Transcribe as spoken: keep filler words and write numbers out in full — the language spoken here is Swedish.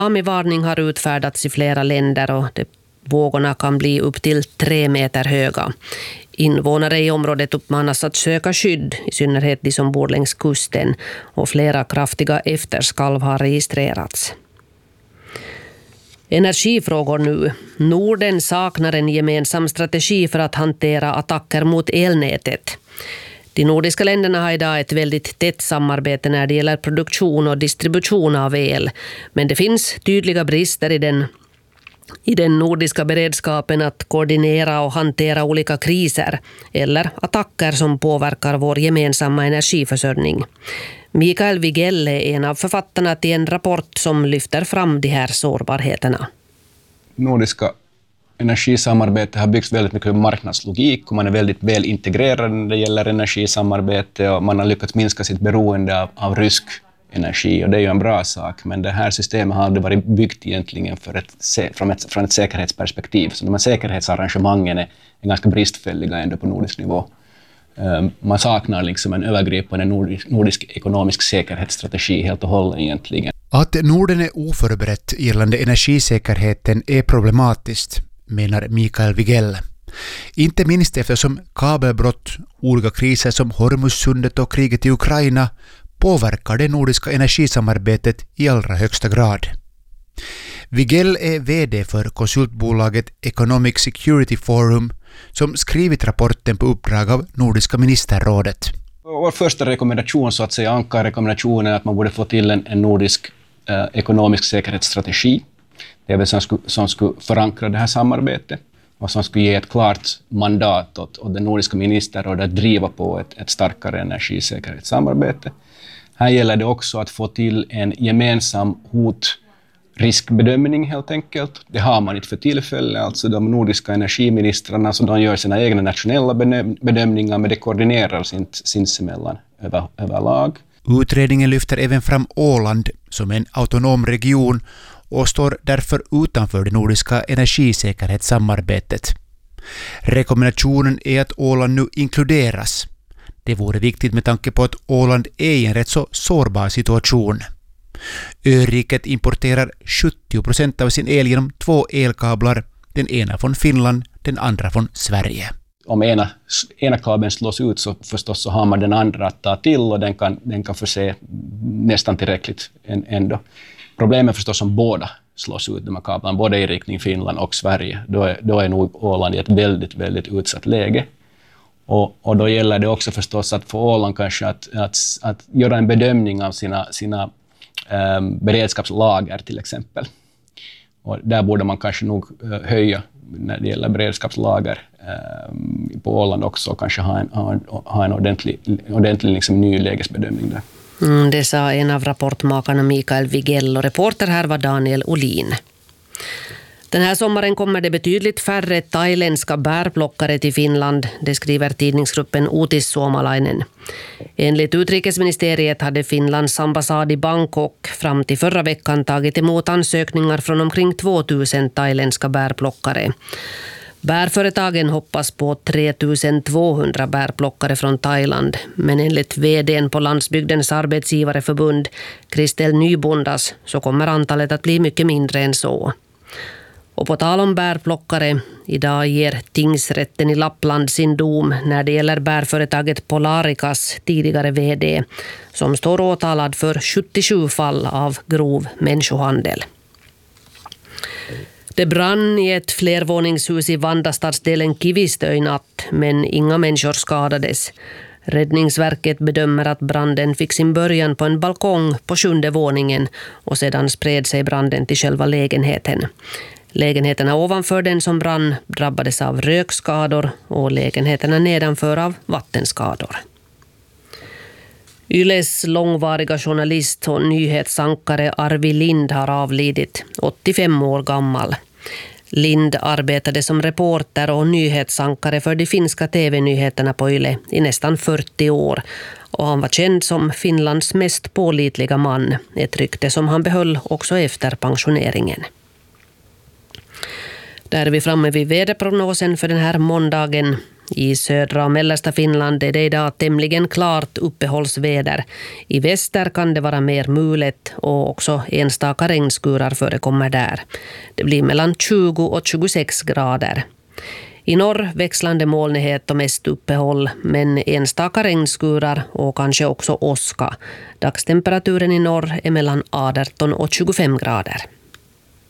Tsunamivarning har utfärdats i flera länder och de vågorna kan bli upp till tre meter höga. Invånare i området uppmanas att söka skydd, i synnerhet de som bor längs kusten, och flera kraftiga efterskalv har registrerats. Energifrågor nu. Norden saknar en gemensam strategi för att hantera attacker mot elnätet. De nordiska länderna har idag ett väldigt tätt samarbete när det gäller produktion och distribution av el, men det finns tydliga brister i den i den nordiska beredskapen att koordinera och hantera olika kriser eller attacker som påverkar vår gemensamma energiförsörjning. Mikael Wigell är en av författarna till en rapport som lyfter fram de här sårbarheterna. Nordiska energisamarbete har byggts väldigt mycket med marknadslogik och man är väldigt väl integrerad när det gäller energisamarbete och man har lyckats minska sitt beroende av, av rysk energi och det är ju en bra sak, men det här systemet har aldrig varit byggt egentligen för ett, från, ett, från ett säkerhetsperspektiv. Så de här säkerhetsarrangemangen är, är ganska bristfälliga ändå på nordisk nivå. Um, man saknar liksom en övergripande nordisk, nordisk ekonomisk säkerhetsstrategi helt och hållet egentligen. Att Norden är oförberett gällande energisäkerheten är problematiskt, menar Mikael Wigell. Inte minst eftersom kabelbrott, olika kriser som Hormuzsundet och kriget i Ukraina påverkar det nordiska energisamarbetet i allra högsta grad. Wigell är vd för konsultbolaget Economic Security Forum som skrivit rapporten på uppdrag av Nordiska ministerrådet. Vår första rekommendation, så att säga, ankarrekommendationen är att man borde få till en, en nordisk eh, ekonomisk säkerhetsstrategi. Det är väl som skulle, som skulle förankra det här samarbetet och som skulle ge ett klart mandat åt, åt den nordiska ministerrådet att driva på ett, ett starkare energisäkerhetssamarbete. Här gäller det också att få till en gemensam hotriskbedömning helt enkelt. Det har man inte för tillfälle, alltså de nordiska energiministrarna så de gör sina egna nationella bedömningar men det koordineras inte sinsemellan över, överlag. Utredningen lyfter även fram Åland som en autonom region och står därför utanför det nordiska energisäkerhetssamarbetet. Rekommendationen är att Åland nu inkluderas. Det vore viktigt med tanke på att Åland är i en rätt så sårbar situation. Öriket importerar sjuttio procent av sin el genom två elkablar, den ena från Finland, den andra från Sverige. Om ena, ena kabeln slås ut så förstås så har man den andra att ta till och den kan, den kan förse nästan tillräckligt ändå. Problemet är förstås om båda slås ut, de här kablarna, både i riktning Finland och Sverige. Då är, då är nog Åland i ett väldigt, väldigt utsatt läge. Och, och då gäller det också förstås att få Åland kanske att, att, att göra en bedömning av sina, sina um, beredskapslager till exempel. Och där borde man kanske nog uh, höja när det gäller beredskapslager um, på Åland också och kanske ha en, ha en, ha en ordentlig, ordentlig liksom, ny lägesbedömning där. Mm, det sa en av rapportmakarna Mikael Wigell och reporter här var Daniel Olin. Den här sommaren kommer det betydligt färre thailändska bärplockare till Finland, det skriver tidningsgruppen Utis Suomalainen. Enligt utrikesministeriet hade Finlands ambassad i Bangkok fram till förra veckan tagit emot ansökningar från omkring tvåtusen thailändska bärplockare. Bärföretagen hoppas på tre tusen tvåhundra bärplockare från Thailand, men enligt vdn på Landsbygdens arbetsgivareförbund, Kristel Nybondas, så kommer antalet att bli mycket mindre än så. Och på tal om bärplockare, idag ger tingsrätten i Lappland sin dom när det gäller bärföretaget Polarikas tidigare vd, som står åtalad för sjuttiosju fall av grov människohandel. Det brann i ett flervåningshus i Vandastadsdelen Kivistö i natt, men inga människor skadades. Räddningsverket bedömer att branden fick sin början på en balkong på sjunde våningen och sedan spred sig branden till själva lägenheten. Lägenheterna ovanför den som brann drabbades av rökskador och lägenheterna nedanför av vattenskador. Yles långvariga journalist och nyhetsankare Arvi Lind har avlidit, åttiofem år gammal. Lind arbetade som reporter och nyhetsankare för de finska tv-nyheterna på Yle i nästan fyrtio år och han var känd som Finlands mest pålitliga man, ett rykte som han behöll också efter pensioneringen. Där är vi framme vid väderprognosen för den här måndagen. I södra och mellersta Finland är det idag tämligen klart uppehållsväder. I väster kan det vara mer mulet och också enstaka regnskurar förekommer där. Det blir mellan tjugo och tjugosex grader. I norr växlande molnighet och mest uppehåll, men enstaka regnskurar och kanske också åska. Dagstemperaturen i norr är mellan arton och tjugofem grader.